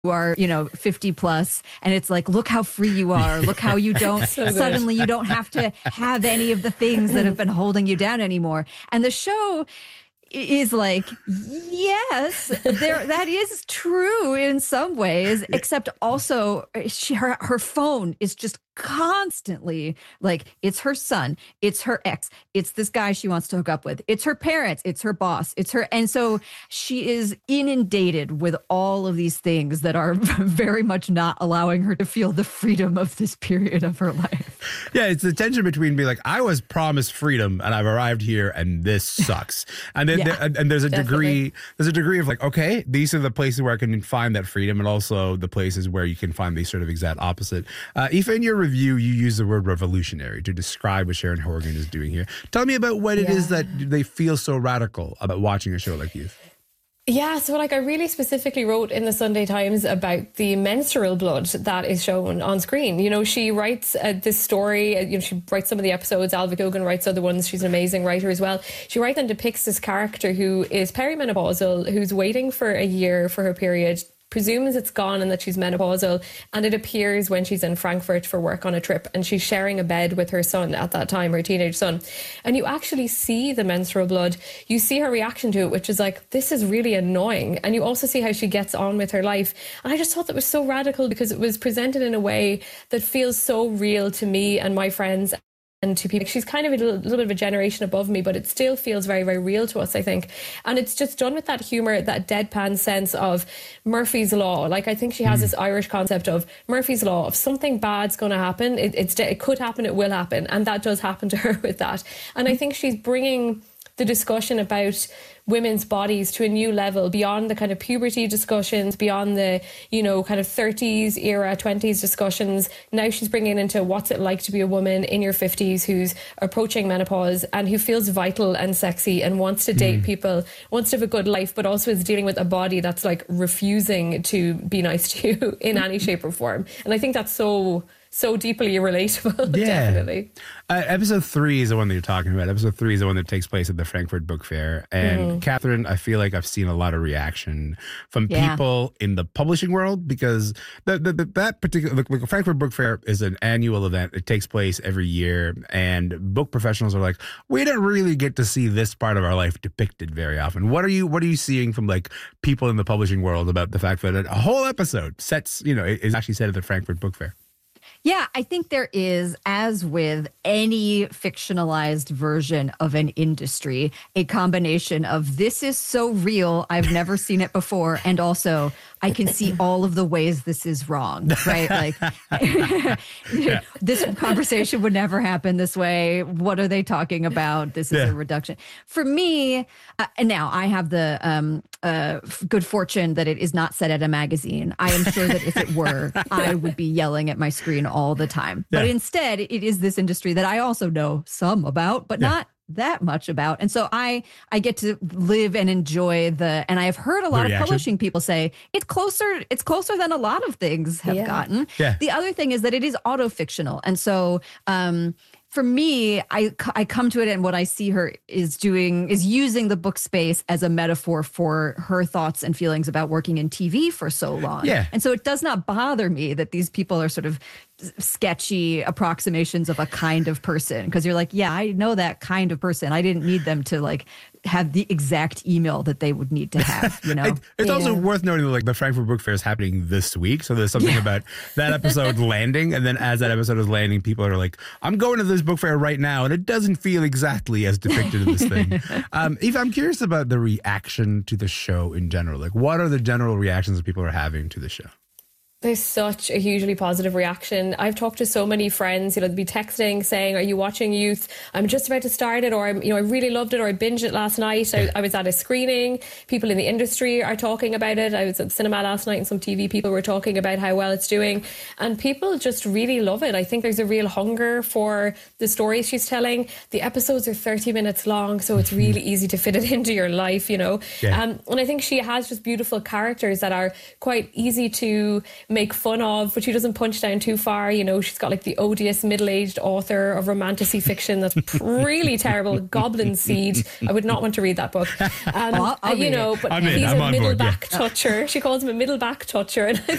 are, 50 plus, and it's like, look how free you are. Look how you don't, suddenly you don't have to have any of the things that have been holding you down anymore. And the show is like, yes, that is true in some ways, except also her phone is just constantly like, it's her son, it's her ex, it's this guy she wants to hook up with, it's her parents, it's her boss, it's her. And so she is inundated with all of these things that are very much not allowing her to feel the freedom of this period of her life. Yeah, it's the tension between being like, I was promised freedom and I've arrived here and this sucks. And then there's a degree of like, okay, these are the places where I can find that freedom, and also the places where you can find the sort of exact opposite. Aoife, in your review, you use the word revolutionary to describe what Sharon Horgan is doing here. Tell me about what it is that they feel so radical about watching a show like Youth. Yeah, so I really specifically wrote in the Sunday Times about the menstrual blood that is shown on screen. She writes this story, she writes some of the episodes, Alva Gogan writes other ones, she's an amazing writer as well. She writes and depicts this character who is perimenopausal, who's waiting for a year for her period, presumes it's gone and that she's menopausal, and it appears when she's in Frankfurt for work on a trip, and she's sharing a bed with her son at that time, her teenage son. And you actually see the menstrual blood. You see her reaction to it, which is like, this is really annoying. And you also see how she gets on with her life. And I just thought that was so radical because it was presented in a way that feels so real to me and my friends and to people. She's kind of a little bit of a generation above me, but it still feels very, very real to us, I think. And it's just done with that humour, that deadpan sense of Murphy's Law. Like, I think she has this Irish concept of Murphy's Law. If something bad's going to happen, it could happen, it will happen. And that does happen to her with that. And I think she's bringing the discussion about women's bodies to a new level, beyond the kind of puberty discussions, beyond the, kind of 30s era, 20s discussions. Now she's bringing into what's it like to be a woman in your 50s who's approaching menopause and who feels vital and sexy and wants to date people, wants to have a good life, but also is dealing with a body that's like refusing to be nice to you in any shape or form. And I think that's so deeply relatable. Yeah. Definitely. Episode 3 is the one that you're talking about. Episode 3 is the one that takes place at the Frankfurt Book Fair. And Catherine, I feel like I've seen a lot of reaction from people in the publishing world, because that particular the Frankfurt Book Fair is an annual event. It takes place every year, and book professionals are like, we don't really get to see this part of our life depicted very often. What are you seeing from like people in the publishing world about the fact that a whole episode is actually set at the Frankfurt Book Fair? Yeah, I think there is, as with any fictionalized version of an industry, a combination of this is so real, I've never seen it before, and also I can see all of the ways this is wrong, right? Like, this conversation would never happen this way. What are they talking about? This is a reduction. For me, now I have the good fortune that it is not set at a magazine. I am sure that if it were, I would be yelling at my screen all the time. But instead, it is this industry that I also know some about, but not that much about. And so I get to live and enjoy and I've heard a lot of publishing people say it's closer than a lot of things have gotten. Yeah. The other thing is that it is auto-fictional. And so for me, I come to it, and what I see her is doing is using the book space as a metaphor for her thoughts and feelings about working in TV for so long. Yeah. And so it does not bother me that these people are sort of sketchy approximations of a kind of person, because you're like, yeah, I know that kind of person. I didn't need them to like have the exact email that they would need to have, It's also worth noting that like the Frankfurt Book Fair is happening this week, so there's something about that episode landing, and then as that episode is landing, people are like, I'm going to this book fair right now, and it doesn't feel exactly as depicted in this thing. Eve, I'm curious about the reaction to the show in general. Like, what are the general reactions that people are having to the show? There's such a hugely positive reaction. I've talked to so many friends, they'd be texting saying, are you watching Youth? I'm just about to start it, or I really loved it, or I binged it last night. I was at a screening. People in the industry are talking about it. I was at the cinema last night and some TV people were talking about how well it's doing. And people just really love it. I think there's a real hunger for the stories she's telling. The episodes are 30 minutes long, so it's really easy to fit it into your life, Yeah. And I think she has just beautiful characters that are quite easy to make fun of, but she doesn't punch down too far. You know, she's got like the odious middle-aged author of romantasy fiction that's really terrible, Goblin Seed. I would not want to read that book. You know, but he's a middle back toucher. She calls him a middle back toucher, and